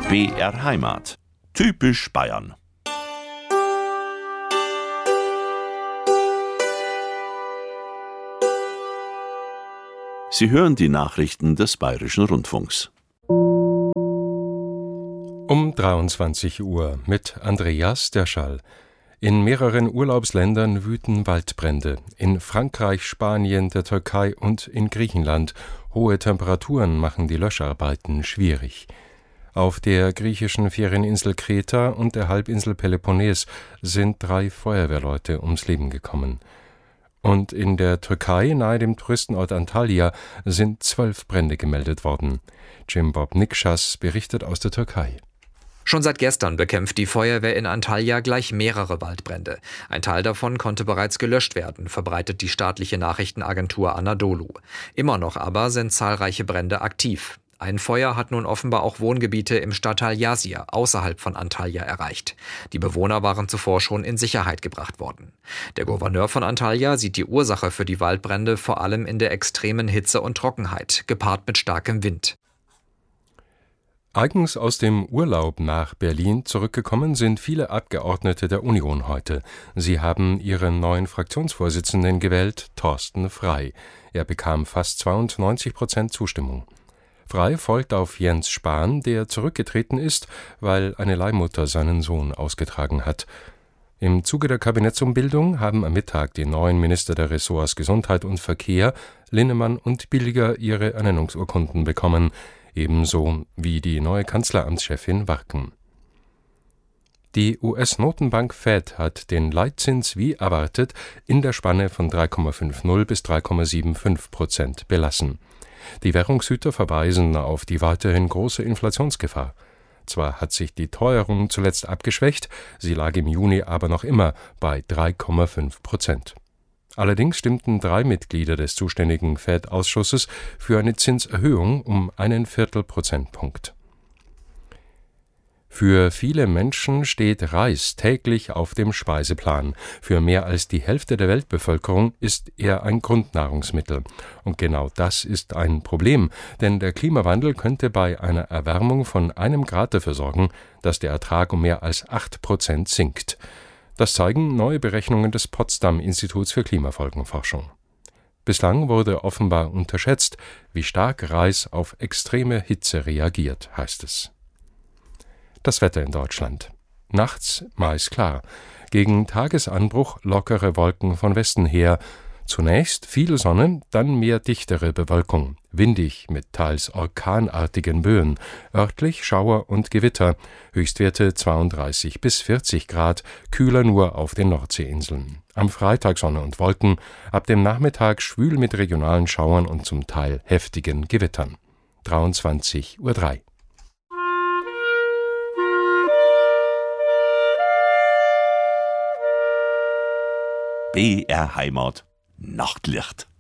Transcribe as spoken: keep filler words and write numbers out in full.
B R Heimat. Typisch Bayern. Sie hören die Nachrichten des Bayerischen Rundfunks. Um dreiundzwanzig Uhr mit Andreas Derschall. In mehreren Urlaubsländern wüten Waldbrände. In Frankreich, Spanien, der Türkei und in Griechenland. Hohe Temperaturen machen die Löscharbeiten schwierig. Auf der griechischen Ferieninsel Kreta und der Halbinsel Peloponnes sind drei Feuerwehrleute ums Leben gekommen. Und in der Türkei, nahe dem Touristenort Antalya, sind zwölf Brände gemeldet worden. Jim Bob Nikschas berichtet aus der Türkei. Schon seit gestern bekämpft die Feuerwehr in Antalya gleich mehrere Waldbrände. Ein Teil davon konnte bereits gelöscht werden, verbreitet die staatliche Nachrichtenagentur Anadolu. Immer noch aber sind zahlreiche Brände aktiv. Ein Feuer hat nun offenbar auch Wohngebiete im Stadtteil Yazir außerhalb von Antalya erreicht. Die Bewohner waren zuvor schon in Sicherheit gebracht worden. Der Gouverneur von Antalya sieht die Ursache für die Waldbrände vor allem in der extremen Hitze und Trockenheit, gepaart mit starkem Wind. Eigens aus dem Urlaub nach Berlin zurückgekommen sind viele Abgeordnete der Union heute. Sie haben ihren neuen Fraktionsvorsitzenden gewählt, Thorsten Frey. Er bekam fast zweiundneunzig Prozent Zustimmung. Frey folgt auf Jens Spahn, der zurückgetreten ist, weil eine Leihmutter seinen Sohn ausgetragen hat. Im Zuge der Kabinettsumbildung haben am Mittag die neuen Minister der Ressorts Gesundheit und Verkehr, Linnemann und Billiger, ihre Ernennungsurkunden bekommen, ebenso wie die neue Kanzleramtschefin Warken. Die U S-Notenbank Fed hat den Leitzins wie erwartet in der Spanne von drei Komma fünfzig bis drei Komma fünfundsiebzig Prozent belassen. Die Währungshüter verweisen auf die weiterhin große Inflationsgefahr. Zwar hat sich die Teuerung zuletzt abgeschwächt, sie lag im Juni aber noch immer bei drei Komma fünf Prozent. Allerdings stimmten drei Mitglieder des zuständigen Fed-Ausschusses für eine Zinserhöhung um einen Viertelprozentpunkt. Für viele Menschen steht Reis täglich auf dem Speiseplan. Für mehr als die Hälfte der Weltbevölkerung ist er ein Grundnahrungsmittel. Und genau das ist ein Problem, denn der Klimawandel könnte bei einer Erwärmung von einem Grad dafür sorgen, dass der Ertrag um mehr als acht Prozent sinkt. Das zeigen neue Berechnungen des Potsdam-Instituts für Klimafolgenforschung. Bislang wurde offenbar unterschätzt, wie stark Reis auf extreme Hitze reagiert, heißt es. Das Wetter in Deutschland. Nachts meist klar. Gegen Tagesanbruch lockere Wolken von Westen her. Zunächst viel Sonne, dann mehr dichtere Bewölkung. Windig mit teils orkanartigen Böen. Örtlich Schauer und Gewitter. Höchstwerte zweiunddreißig bis vierzig Grad. Kühler nur auf den Nordseeinseln. Am Freitag Sonne und Wolken. Ab dem Nachmittag schwül mit regionalen Schauern und zum Teil heftigen Gewittern. dreiundzwanzig Uhr drei. B R Heimat. Nachtlicht.